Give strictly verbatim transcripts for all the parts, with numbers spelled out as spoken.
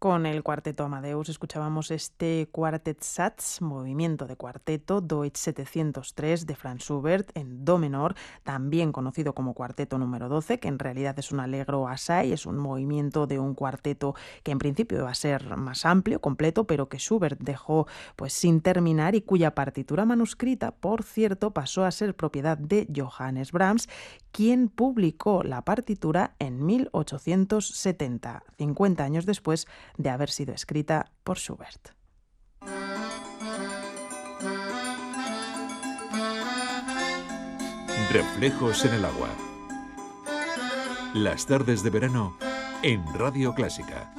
Con el cuarteto Amadeus escuchábamos este Quartet Satz, movimiento de cuarteto Deutsch setecientos tres de Franz Schubert en do menor, también conocido como cuarteto número doce, que en realidad es un allegro assai, es un movimiento de un cuarteto que en principio iba a ser más amplio, completo, pero que Schubert dejó pues sin terminar y cuya partitura manuscrita, por cierto, pasó a ser propiedad de Johannes Brahms, quien publicó la partitura en mil ochocientos setenta, cincuenta años después de haber sido escrita por Schubert. Reflejos en el agua. Las tardes de verano en Radio Clásica.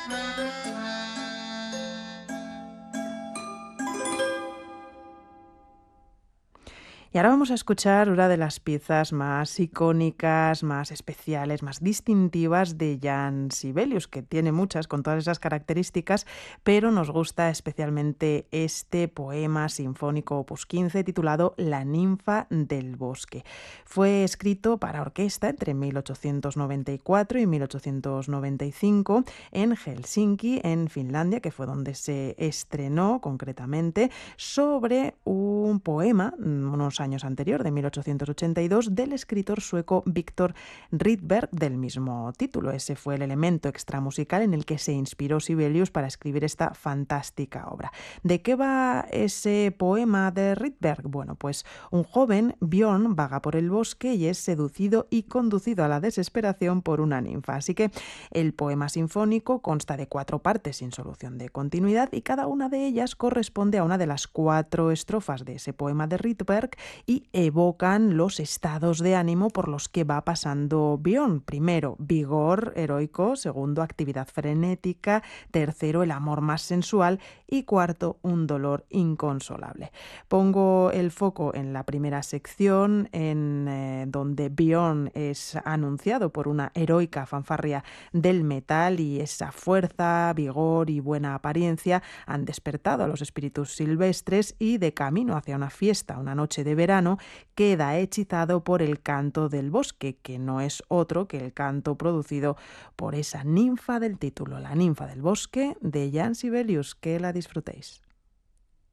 Y ahora vamos a escuchar una de las piezas más icónicas, más especiales, más distintivas de Jan Sibelius, que tiene muchas con todas esas características, pero nos gusta especialmente este poema sinfónico opus quince titulado La ninfa del bosque. Fue escrito para orquesta entre mil ochocientos noventa y cuatro y mil ochocientos noventa y cinco en Helsinki, en Finlandia, que fue donde se estrenó concretamente, sobre un poema, unos años anterior, de mil ochocientos ochenta y dos, del escritor sueco Viktor Rydberg, del mismo título. Ese fue el elemento extramusical en el que se inspiró Sibelius para escribir esta fantástica obra. ¿De qué va ese poema de Rydberg? Bueno, pues un joven, Björn, vaga por el bosque y es seducido y conducido a la desesperación por una ninfa. Así que el poema sinfónico consta de cuatro partes sin solución de continuidad y cada una de ellas corresponde a una de las cuatro estrofas de ese poema de Rydberg y evocan los estados de ánimo por los que va pasando Björn. Primero, vigor heroico. Segundo, actividad frenética. Tercero, el amor más sensual. Y cuarto, un dolor inconsolable. Pongo el foco en la primera sección, en eh, donde Björn es anunciado por una heroica fanfarria del metal, y esa fuerza, vigor y buena apariencia han despertado a los espíritus silvestres, y de camino hacia una fiesta, una noche de verano, queda hechizado por el canto del bosque, que no es otro que el canto producido por esa ninfa del título, la ninfa del bosque de Jan Sibelius. Que la disfrutéis.